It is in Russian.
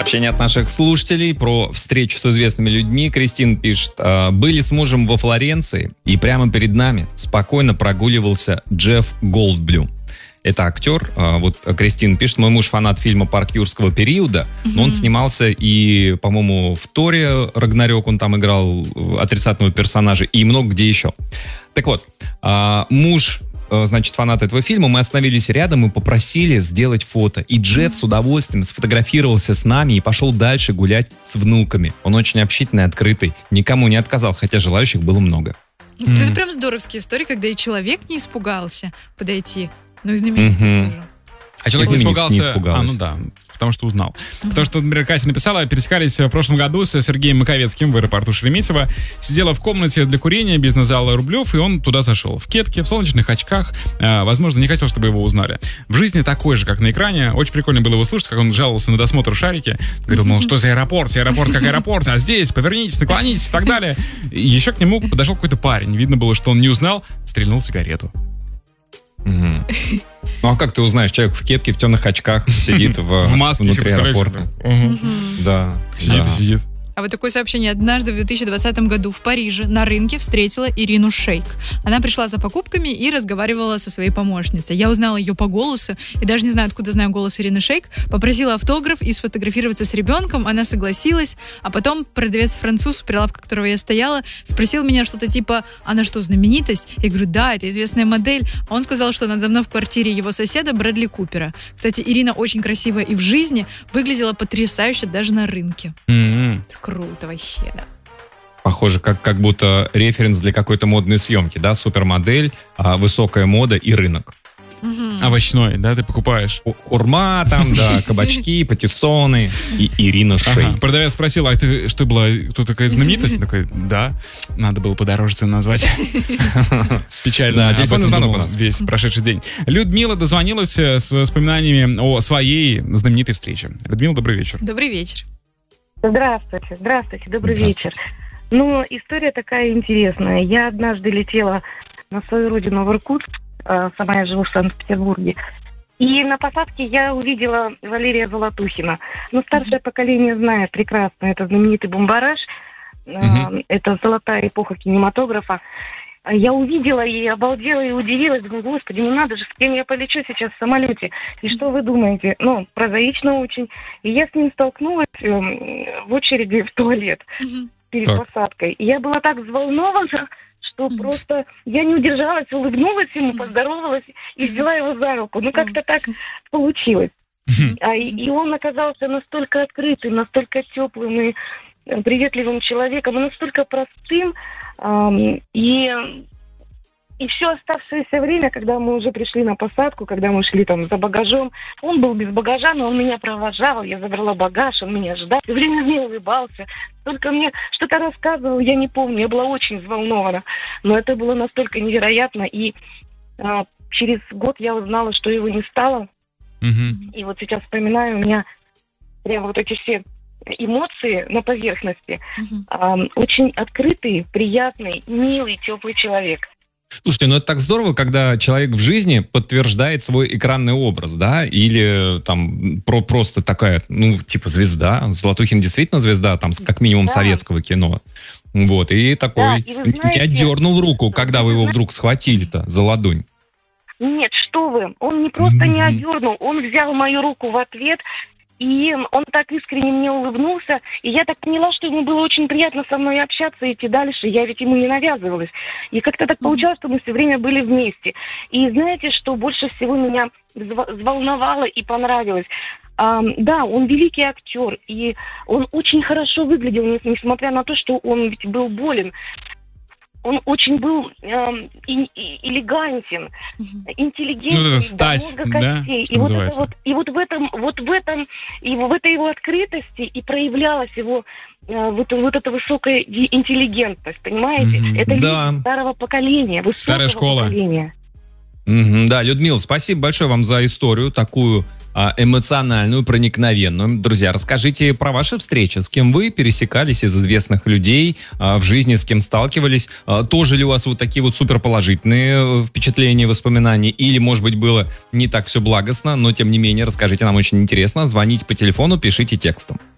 Сообщение от наших слушателей про встречу с известными людьми. Кристина пишет: были с мужем во Флоренции, и прямо перед нами спокойно прогуливался Джефф Голдблюм. Это актер. Вот Кристина пишет: мой муж фанат фильма «Парк юрского периода», но он снимался и, по-моему, в «Торе» Рагнарёк, он там играл отрицательного персонажа, и много где еще. Так вот, муж, значит, фанат этого фильма, мы остановились рядом и попросили сделать фото. И Джефф с удовольствием сфотографировался с нами и пошел дальше гулять с внуками. Он очень общительный, открытый, никому не отказал, хотя желающих было много. Это прям здоровские истории, когда и человек не испугался подойти. Ну и знаменитость тоже. А человек не испугался. Ну да, потому что узнал. Потому что, например, Катя написала: пересекались в прошлом году с Сергеем Маковецким в аэропорту Шереметьево. Сидела в комнате для курения бизнес-зала Рублев, и он туда зашел. В кепке, в солнечных очках. Возможно, не хотел, чтобы его узнали. В жизни такой же, как на экране. Очень прикольно было его слушать, как он жаловался на досмотр в шарике. Говорил, мол, что за аэропорт? Аэропорт как аэропорт, а здесь повернитесь, наклонитесь и так далее. И еще к нему подошел какой-то парень. Видно было, что он не узнал, стрельнул сигарету. Ну а как ты узнаешь, человек в кепке, в темных очках сидит в маске внутри аэропорта? Да. Сидит. А вот такое сообщение. Однажды в 2020 году в Париже на рынке встретила Ирину Шейк. Она пришла за покупками и разговаривала со своей помощницей. Я узнала ее по голосу, и даже не знаю, откуда знаю голос Ирины Шейк. Попросила автограф и сфотографироваться с ребенком. Она согласилась, а потом продавец-француз, у прилавка которого я стояла, спросил меня что-то типа: она что, знаменитость? Я говорю: да, это известная модель. А он сказал, что она давно в квартире его соседа Брэдли Купера. Кстати, Ирина очень красивая и в жизни, выглядела потрясающе даже на рынке. Круто вообще, да. Похоже, как будто референс для какой-то модной съемки, да? Супермодель, высокая мода и рынок. Овощной, да, ты покупаешь? Хурма там, да, кабачки, патиссоны и Ирина Шейк. Продавец спросил: а ты что была, кто такая знаменитость? Такой: да, надо было подороже цену назвать. Печально. Да, телефонный звонок у нас. Весь прошедший день. Людмила дозвонилась с воспоминаниями о своей знаменитой встрече. Людмила, добрый вечер. Добрый вечер. Здравствуйте, добрый вечер. Ну, история такая интересная. Я однажды летела на свою родину в Иркутск, сама я живу в Санкт-Петербурге, и на посадке я увидела Валерия Золотухина. Ну, старшее поколение знает прекрасно, это знаменитый бумбараш, это золотая эпоха кинематографа. Я увидела и обалдела, и удивилась. Думаю, господи, ну надо же, с кем я полечу сейчас в самолете. И что вы думаете? Ну, прозаично очень. И я с ним столкнулась в очереди в туалет перед посадкой. И я была так взволнована, что просто я не удержалась, улыбнулась ему, поздоровалась и взяла его за руку. Ну, как-то так получилось. И он оказался настолько открытым, настолько теплым и приветливым человеком, и настолько простым. И все оставшееся время, когда мы уже пришли на посадку, когда мы шли там за багажом, он был без багажа, но он меня провожал, я забрала багаж, он меня ждал, все время мне улыбался, только мне что-то рассказывал, я не помню, я была очень взволнована, но это было настолько невероятно, и через год я узнала, что его не стало, и вот сейчас вспоминаю, у меня прям вот эти все эмоции на поверхности, очень открытый, приятный, милый, теплый человек. Слушайте, ну это так здорово, когда человек в жизни подтверждает свой экранный образ, да, или там просто такая, ну, типа звезда. Золотухин действительно звезда, там, как минимум советского кино. Вот, и такой и вы знаете, не отдернул руку, когда вы его вдруг схватили-то за ладонь. Нет, что вы, он не просто не отдернул, он взял мою руку в ответ, и он так искренне мне улыбнулся, и я так поняла, что ему было очень приятно со мной общаться и идти дальше, я ведь ему не навязывалась. И как-то так получалось, что мы все время были вместе. И знаете, что больше всего меня взволновало и понравилось? Да, он великий актер, и он очень хорошо выглядел, несмотря на то, что он ведь был болен. Он очень был элегантен, интеллигентен, ну, стать, до мозга костей. Да, и в этой его открытости и проявлялась его вот эта высокая интеллигентность, понимаете? Это люди старого поколения, старая школа. Поколения. Да, Людмила, спасибо большое вам за историю такую эмоциональную, проникновенную. Друзья, расскажите про ваши встречи, с кем вы пересекались из известных людей в жизни, с кем сталкивались. Тоже ли у вас вот такие вот суперположительные впечатления, воспоминания, или, может быть, было не так все благостно, но, тем не менее, расскажите, нам очень интересно. Звоните по телефону, пишите текстом.